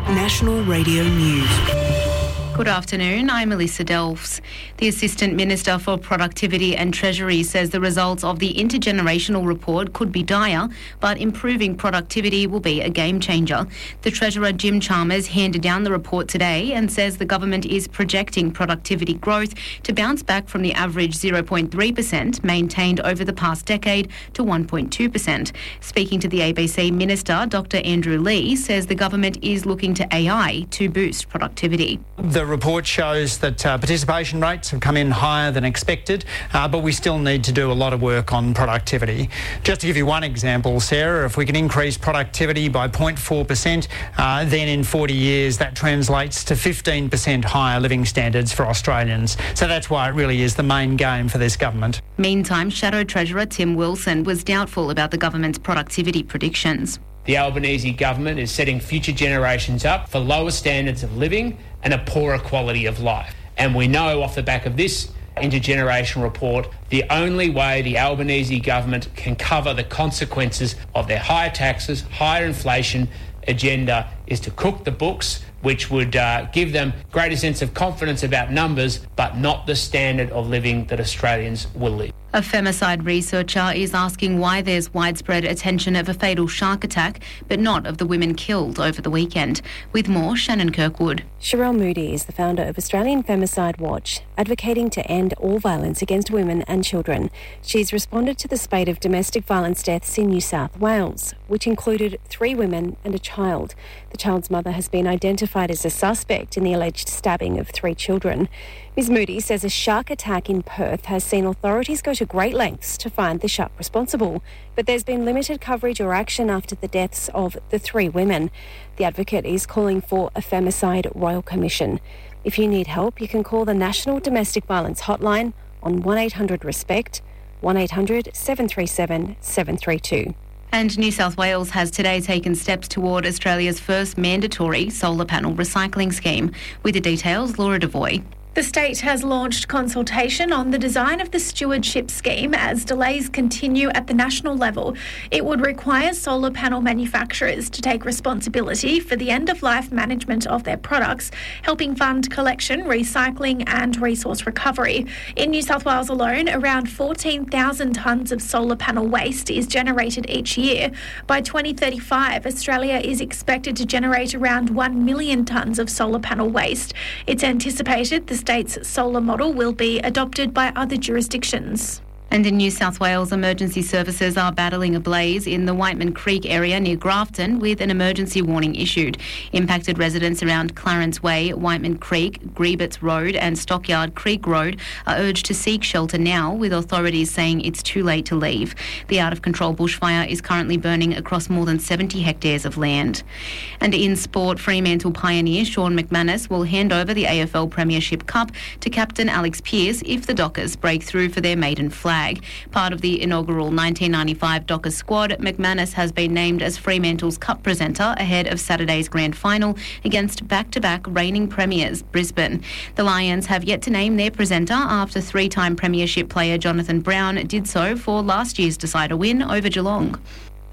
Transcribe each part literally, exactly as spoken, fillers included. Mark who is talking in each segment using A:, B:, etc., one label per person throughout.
A: National Radio News.
B: Good afternoon, I'm Melissa Delves. The Assistant Minister for Productivity and Treasury says the results of the intergenerational report could be dire, but improving productivity will be a game changer. The Treasurer Jim Chalmers handed down the report today and says the government is projecting productivity growth to bounce back from the average zero point three percent maintained over the past decade to one point two percent. Speaking to the A B C Minister, Doctor Andrew Lee says the government is looking to A I to boost productivity.
C: The report shows that uh, participation rates have come in higher than expected, uh, but we still need to do a lot of work on productivity. Just to give you one example, Sarah, if we can increase productivity by zero point four percent, uh, then in forty years that translates to fifteen percent higher living standards for Australians. So that's why it really is the main game for this government.
B: Meantime, Shadow Treasurer Tim Wilson was doubtful about the government's productivity predictions.
D: The Albanese government is setting future generations up for lower standards of living and a poorer quality of life. And we know off the back of this intergenerational report, the only way the Albanese government can cover the consequences of their higher taxes, higher inflation agenda is to cook the books, which would uh, give them greater sense of confidence about numbers, but not the standard of living that Australians will live.
B: A femicide researcher is asking why there's widespread attention of a fatal shark attack, but not of the women killed over the weekend. With more, Shannon Kirkwood.
E: Sherelle Moody is the founder of Australian Femicide Watch, advocating to end all violence against women and children. She's responded to the spate of domestic violence deaths in New South Wales, which included three women and a child. The child's mother has been identified as a suspect in the alleged stabbing of three children. Miz Moody says a shark attack in Perth has seen authorities go to great lengths to find the shark responsible, but there's been limited coverage or action after the deaths of the three women. The advocate is calling for a femicide royal commission. If you need help, you can call the National Domestic Violence Hotline on one eight hundred RESPECT, one eight hundred seven three seven seven three two.
B: And New South Wales has today taken steps toward Australia's first mandatory solar panel recycling scheme. With the details, Laura Devoy.
F: The state has launched consultation on the design of the stewardship scheme as delays continue at the national level. It would require solar panel manufacturers to take responsibility for the end-of-life management of their products, helping fund collection, recycling and resource recovery. In New South Wales alone, around fourteen thousand tonnes of solar panel waste is generated each year. By twenty thirty-five, Australia is expected to generate around one million tonnes of solar panel waste. It's anticipated the state's solar model will be adopted by other jurisdictions. And in New South Wales, emergency services are battling a blaze in the Whiteman Creek area near Grafton with an emergency warning issued. Impacted residents around Clarence Way, Whiteman Creek, Greebitts Road and Stockyard Creek Road are urged to seek shelter now, with authorities saying it's too late to leave. The out-of-control bushfire is currently burning across more than seventy hectares of land. And in sport, Fremantle pioneer Sean McManus will hand over the A F L Premiership Cup to captain Alex Pearce if the Dockers break through for their maiden flag. Part of the inaugural nineteen ninety-five Dockers squad, McManus has been named as Fremantle's cup presenter ahead of Saturday's grand final against back-to-back reigning premiers, Brisbane. The Lions have yet to name their presenter after three-time premiership player Jonathan Brown did so for last year's decider win over Geelong.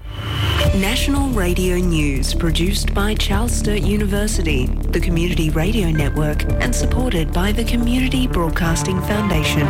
A: National Radio News, produced by Charles Sturt University, the Community Radio Network, and supported by the Community Broadcasting Foundation.